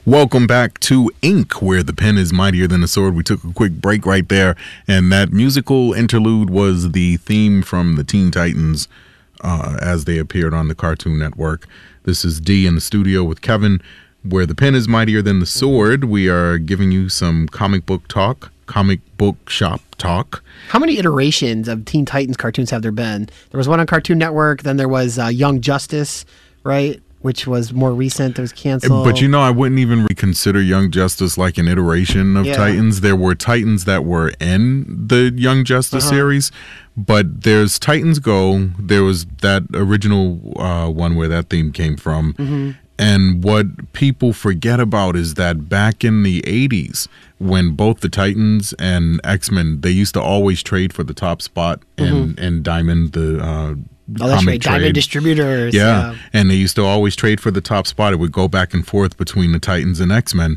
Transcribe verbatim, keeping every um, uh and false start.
Welcome back to Ink, where the pen is mightier than the sword. We took a quick break right there, and that musical interlude was the theme from the Teen Titans uh, as they appeared on the Cartoon Network. This is D in the studio with Kevin, where the pen is mightier than the sword. We are giving you some comic book talk, comic book shop talk. How many iterations of Teen Titans cartoons have there been? There was one on Cartoon Network, then there was uh, Young Justice, right? Which was more recent. It was canceled. But you know, I wouldn't even reconsider Young Justice like an iteration of Yeah. Titans. There were Titans that were in the Young Justice Uh-huh. series, but there's Titans Go. There was that original uh, one where that theme came from. Mm-hmm. And what people forget about is that back in the eighties, when both the Titans and X-Men, they used to always trade for the top spot and, Mm-hmm. and Diamond, the uh, Oh, that's comic right. Diamond trade. Distributors. Yeah. And they used to always trade for the top spot. It would go back and forth between the Titans and X-Men.